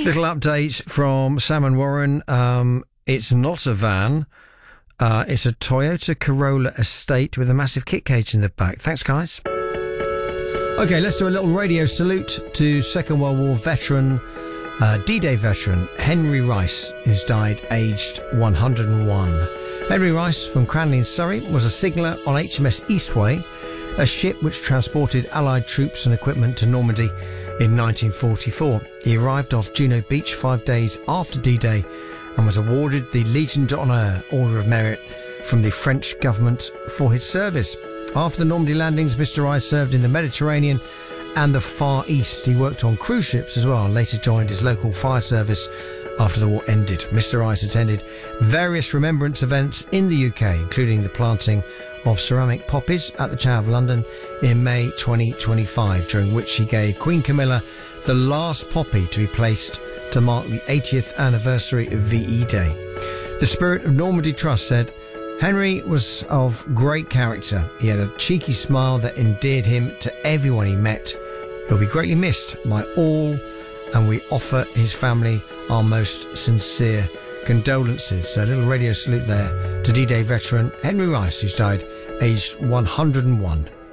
Little update from Sam and Warren. It's not a van. It's a Toyota Corolla Estate with a massive kit cage in the back. Thanks, guys. Okay, let's do a little radio salute to Second World War veteran, D-Day veteran, Henry Rice, who's died aged 101. Henry Rice from Cranley in Surrey was a signaller on HMS Eastway, a ship which transported Allied troops and equipment to Normandy in 1944. He arrived off Juno Beach 5 days after D-Day and was awarded the Legion d'Honneur Order of Merit from the French government for his service. After the Normandy landings, Mr. Rice served in the Mediterranean and the Far East. He worked on cruise ships as well and later joined his local fire service after the war ended. Mr. Rice attended various remembrance events in the UK, including the planting of ceramic poppies at the Tower of London in May 2025, during which he gave Queen Camilla the last poppy to be placed to mark the 80th anniversary of VE Day. The Spirit of Normandy Trust said, Henry was of great character. He had a cheeky smile that endeared him to everyone he met. He'll be greatly missed by all, and we offer his family our most sincere condolences. So a little radio salute there to D-Day veteran Henry Rice, who's died aged 101.